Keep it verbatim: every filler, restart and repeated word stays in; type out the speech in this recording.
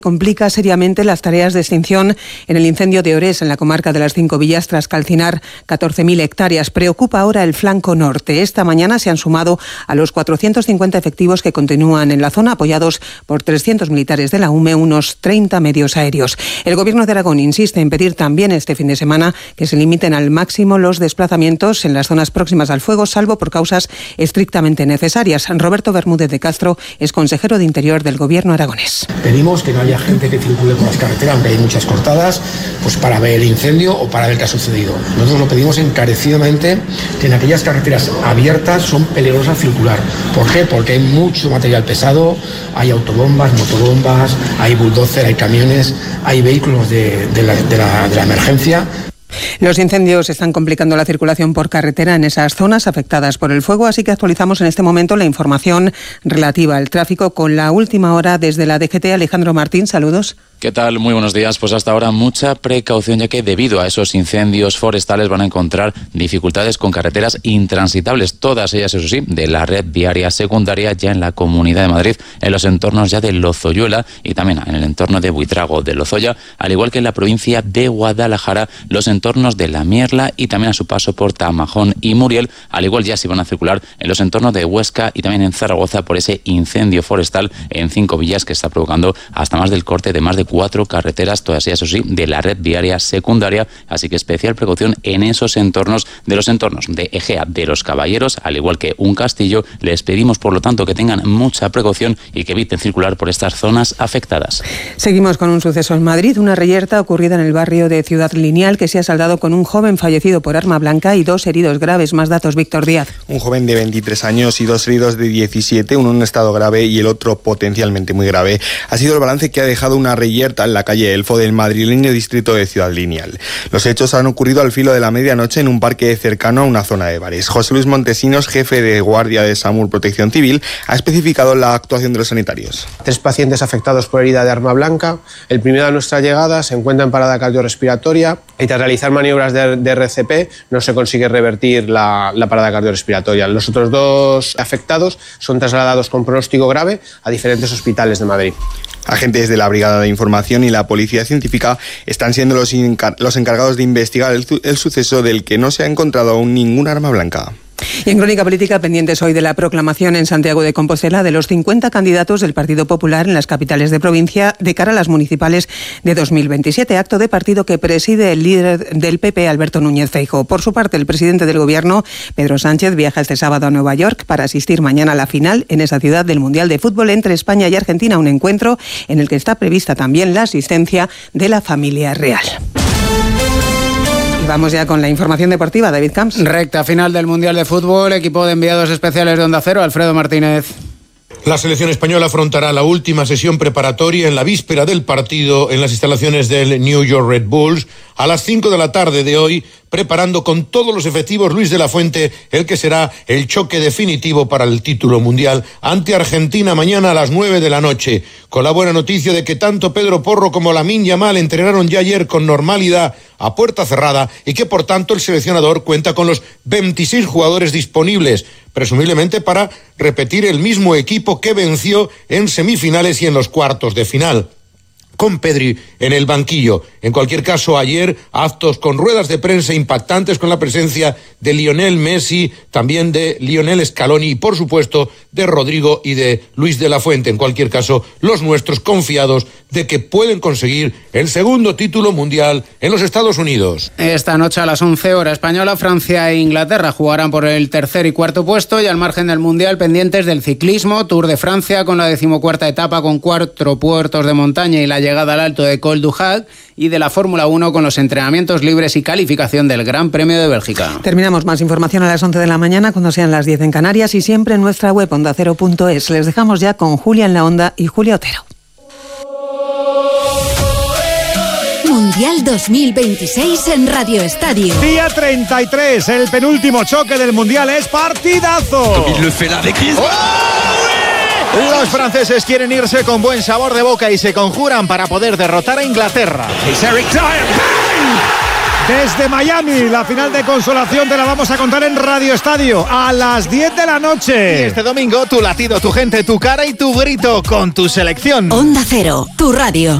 Complica seriamente las tareas de extinción en el incendio de Orés, en la comarca de las Cinco Villas, tras calcinar catorce mil hectáreas. Preocupa ahora el flanco norte. Esta mañana se han sumado a los cuatrocientos cincuenta efectivos que continúan en la zona, apoyados por trescientos militares de la U M E, unos treinta medios aéreos. El Gobierno de Aragón insiste en pedir también este fin de semana que se limiten al máximo los desplazamientos en las zonas próximas al fuego, salvo por causas estrictamente necesarias. Roberto Bermúdez de Castro es consejero de Interior del Gobierno aragonés. Pedimos que no haya gente que circule por las carreteras, aunque hay muchas cortadas, pues para ver el incendio o para ver qué ha sucedido. Nosotros lo pedimos encarecidamente, que en aquellas carreteras abiertas son peligrosas circular. ¿Por qué? Porque hay mucho material pesado, hay autobombas, motobombas, hay bulldozer, hay camiones, hay vehículos de, de, la, de, la, de la emergencia. Los incendios están complicando la circulación por carretera en esas zonas afectadas por el fuego, así que actualizamos en este momento la información relativa al tráfico con la última hora desde la D G T. Alejandro Martín, saludos. ¿Qué tal? Muy buenos días. Pues hasta ahora mucha precaución, ya que debido a esos incendios forestales van a encontrar dificultades con carreteras intransitables, todas ellas, eso sí, de la red viaria secundaria ya en la Comunidad de Madrid, en los entornos ya de Lozoyuela y también en el entorno de Buitrago de Lozoya, al igual que en la provincia de Guadalajara, los entornos de La Mierla y también a su paso por Tamajón y Muriel, al igual ya se van a circular en los entornos de Huesca y también en Zaragoza por ese incendio forestal en Cinco Villas que está provocando hasta más del corte de más de cuatro carreteras, todas ellas, eso sí, de la red viaria secundaria, así que especial precaución en esos entornos, de los entornos de Egea de los Caballeros, al igual que un castillo. Les pedimos, por lo tanto, que tengan mucha precaución y que eviten circular por estas zonas afectadas. Seguimos con un suceso en Madrid, una reyerta ocurrida en el barrio de Ciudad Lineal que se ha saldado con un joven fallecido por arma blanca y dos heridos graves. Más datos, Víctor Díaz. Un joven de veintitrés años y dos heridos de diecisiete, uno en un estado grave y el otro potencialmente muy grave. Ha sido el balance que ha dejado una reyerta en la calle Elfo del madrileño distrito de Ciudad Lineal. Los hechos han ocurrido al filo de la medianoche en un parque cercano a una zona de bares. José Luis Montesinos, jefe de guardia de SAMUR Protección Civil, ha especificado la actuación de los sanitarios. Tres pacientes afectados por herida de arma blanca. El primero de nuestra llegada se encuentra en parada cardiorrespiratoria y tras realizar maniobras de, de R C P no se consigue revertir la, la parada cardiorrespiratoria. Los otros dos afectados son trasladados con pronóstico grave a diferentes hospitales de Madrid. Agentes de la Brigada de Información y la Policía Científica están siendo los, encar- los encargados de investigar el, el suceso del que no se ha encontrado aún ningún arma blanca. Y en Crónica Política, pendientes hoy de la proclamación en Santiago de Compostela de los cincuenta candidatos del Partido Popular en las capitales de provincia de cara a las municipales de dos mil veintisiete, acto de partido que preside el líder del P P, Alberto Núñez Feijóo. Por su parte, el presidente del Gobierno, Pedro Sánchez, viaja este sábado a Nueva York para asistir mañana a la final en esa ciudad del Mundial de Fútbol entre España y Argentina, un encuentro en el que está prevista también la asistencia de la familia real. Vamos ya con la información deportiva, David Camps. Recta final del Mundial de Fútbol, equipo de enviados especiales de Onda Cero, Alfredo Martínez. La selección española afrontará la última sesión preparatoria en la víspera del partido en las instalaciones del New York Red Bulls a las cinco de la tarde de hoy, preparando con todos los efectivos Luis de la Fuente el que será el choque definitivo para el título mundial ante Argentina mañana a las nueve de la noche, con la buena noticia de que tanto Pedro Porro como Lamine Yamal entrenaron ya ayer con normalidad a puerta cerrada y que por tanto el seleccionador cuenta con los veintiséis jugadores disponibles, presumiblemente para repetir el mismo equipo que venció en semifinales y en los cuartos de final, con Pedri en el banquillo. En cualquier caso, ayer actos con ruedas de prensa impactantes con la presencia de Lionel Messi, también de Lionel Scaloni y por supuesto de Rodrigo y de Luis de la Fuente. En cualquier caso, los nuestros confiados de que pueden conseguir el segundo título mundial en los Estados Unidos. Esta noche a las once hora española, Francia e Inglaterra jugarán por el tercer y cuarto puesto y al margen del mundial pendientes del ciclismo, Tour de Francia con la decimocuarta etapa con cuatro puertos de montaña y la llegada al alto de Col du Hac, y de la Fórmula uno con los entrenamientos libres y calificación del Gran Premio de Bélgica. Terminamos más información a las once de la mañana cuando sean las diez en Canarias y siempre en nuestra web onda cero punto es. Les dejamos ya con Julia en la Onda y Julia Otero. Mundial dos mil veintiséis en Radio Estadio. Día treinta y tres, el penúltimo choque del Mundial, es partidazo. Los franceses quieren irse con buen sabor de boca y se conjuran para poder derrotar a Inglaterra. Desde Miami, la final de consolación te la vamos a contar en Radio Estadio a las diez de la noche. Y este domingo, tu latido, tu gente, tu cara y tu grito con tu selección. Onda Cero, tu radio.